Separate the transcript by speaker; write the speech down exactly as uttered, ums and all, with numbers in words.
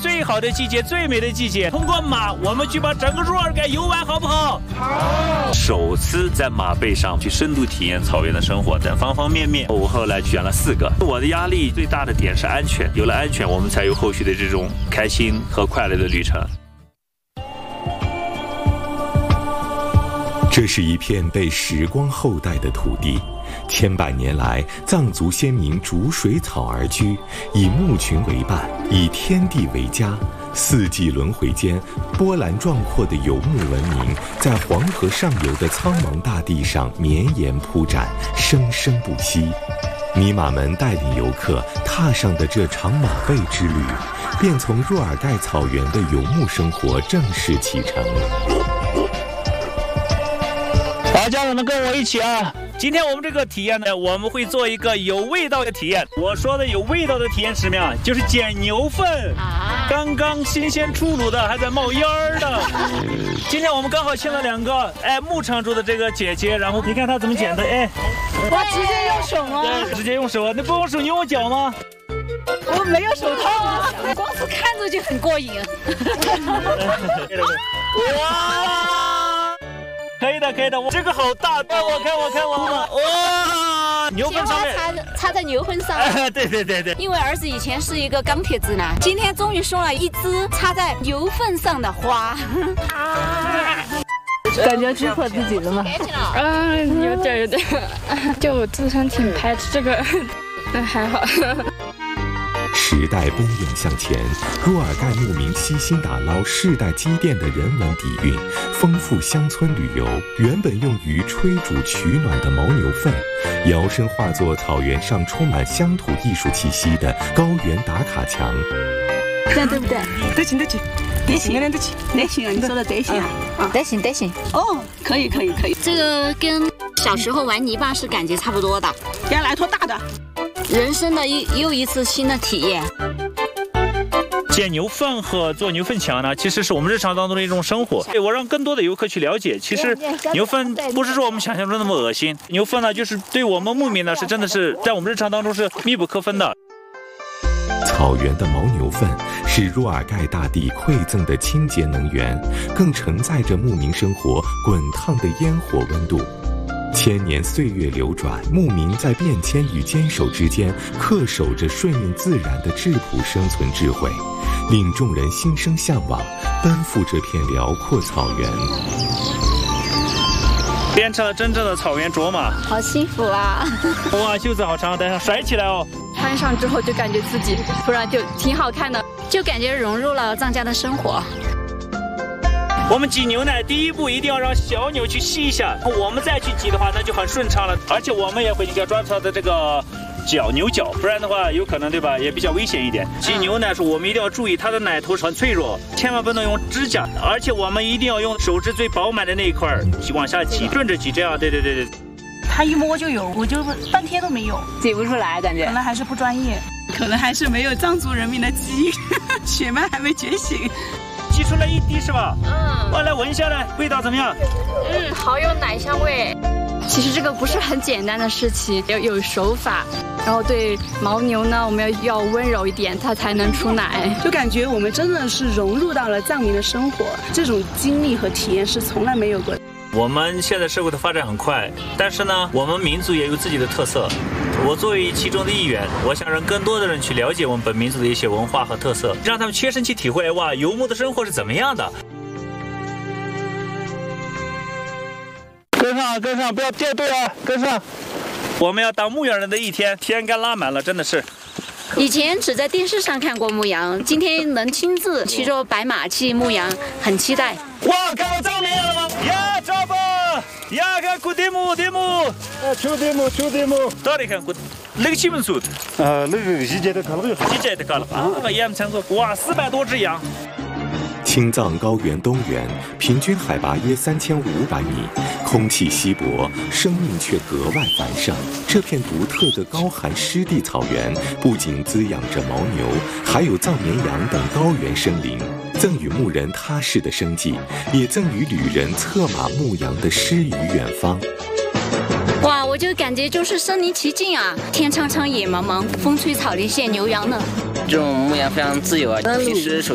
Speaker 1: 最好的季节、最美的季节，通过马，我们去把整个若尔盖游完，好不好？好。首次在马背上去深度体验草原的生活，在方方面面，我后来选了四个。我的压力最大的点是安全，有了安全，我们才有后续的这种开心和快乐的旅程。
Speaker 2: 这是一片被时光厚待的土地，千百年来，藏族先民逐水草而居，以牧群为伴，以天地为家。四季轮回间，波澜壮阔的游牧文明在黄河上游的苍茫大地上绵延铺展，生生不息。尼玛们带领游客踏上的这场马背之旅，便从若尔盖草原的游牧生活正式启程。
Speaker 1: 好，家长们跟我一起啊！今天我们这个体验呢，我们会做一个有味道的体验。我说的有味道的体验是什么呀？就是捡牛粪，啊、刚刚新鲜出炉的，还在冒烟儿的。今天我们刚好请了两个哎牧场主的这个姐姐，然后你看她怎么捡的，哎，
Speaker 3: 哇，直接用手吗？
Speaker 1: 对，直接用手啊！那不用手，你用脚吗？
Speaker 3: 我没有手套，光是看着就很过瘾。
Speaker 1: 哇！可以的，可以的，我这个好大，看我，看我，看我，哇！牛粪上面
Speaker 3: 插插在牛粪上，
Speaker 1: 哎，对对对对。
Speaker 3: 因为儿子以前是一个钢铁直男，今天终于收了一只插在牛粪上的花。
Speaker 4: 感觉突破自己了吗？
Speaker 5: 嗯，有点有点，就我自身挺排斥这个，但还好。
Speaker 2: 时代奔涌向前，若尔盖牧民悉心打捞世代积淀的人文底蕴，丰富乡村旅游。原本用于炊煮取暖的牦牛粪，摇身化作草原上充满乡土艺术气息的高原打卡墙。
Speaker 3: 这样对不对？
Speaker 4: 得行得行，得行得行得行啊！你说的得行啊，
Speaker 3: 得行得行。
Speaker 4: 哦，可以可以可以。
Speaker 3: 这个跟小时候玩泥巴是感觉差不多的。
Speaker 4: 给他来坨大的。
Speaker 3: 人生的一又一次新的体验。
Speaker 1: 捡牛粪和做牛粪墙呢，其实是我们日常当中的一种生活。我让更多的游客去了解，其实牛粪不是说我们想象中那么恶心，牛粪呢，就是对我们牧民呢是真的是在我们日常当中是密不可分的。
Speaker 2: 草原的牦牛粪是若尔盖大地馈赠的清洁能源，更承载着牧民生活滚烫的烟火温度。千年岁月流转，牧民在变迁与坚守之间恪守着顺应自然的质朴生存智慧，令众人心生向往，奔赴这片辽阔草原。
Speaker 1: 变成了真正的草原卓玛，
Speaker 3: 好幸福啊！
Speaker 1: 哇，袖子好长，等一下甩起来哦。
Speaker 5: 穿上之后就感觉自己突然就挺好看的，
Speaker 3: 就感觉融入了藏家的生活。
Speaker 1: 我们挤牛奶，第一步一定要让小牛去吸一下，我们再去挤的话，那就很顺畅了。而且我们也会要抓它的这个脚牛角，不然的话有可能对吧，也比较危险一点。挤牛奶的时候，我们一定要注意它的奶头很脆弱，千万不能用指甲，而且我们一定要用手指最饱满的那一块往下挤，顺着挤，这样对对对对。
Speaker 4: 他一摸就有，我就半天都没有，
Speaker 3: 挤不出来，感觉
Speaker 4: 可能还是不专业，可能还是没有藏族人民的基因，血脉还没觉醒。
Speaker 1: 挤出来一滴是吧？嗯。我来闻一下来，味道怎么样？
Speaker 5: 嗯，好有奶香味。其实这个不是很简单的事情，要有手法。然后对牦牛呢，我们要要温柔一点，它才能出奶。
Speaker 4: 就感觉我们真的是融入到了藏民的生活，这种经历和体验是从来没有过的。
Speaker 1: 我们现在社会的发展很快，但是呢，我们民族也有自己的特色。我作为其中的一员，我想让更多的人去了解我们本民族的一些文化和特色，让他们切身去体会哇，游牧的生活是怎么样的。跟上，跟上，不要掉队啊！跟上，我们要当牧羊人的一天，天干拉满了，真的是。
Speaker 3: 以前只在电视上看过牧羊，今天能亲自骑着白马去牧羊，很期待。
Speaker 1: 哇，看到藏绵羊了吗？呀，找吧，呀，看古迪姆，迪姆，
Speaker 6: 啊，秋迪姆，秋迪姆，
Speaker 1: 到底看古，那个气温数，
Speaker 6: 啊，那个季节的看了，
Speaker 1: 季节的看了，啊，那也没看过，哇，四百多只羊。
Speaker 2: 青藏高原东缘，平均海拔约三千五百米，空气稀薄，生命却格外繁盛。这片独特的高寒湿地草原，不仅滋养着牦牛，还有藏绵羊等高原生灵，赠予牧人踏实的生计，也赠予旅人策马牧羊的诗与远方。
Speaker 3: 哇，我就感觉就是身临其境啊！天苍苍，野茫茫，风吹草低见牛羊呢。
Speaker 7: 这种牧羊非常自由啊，平时手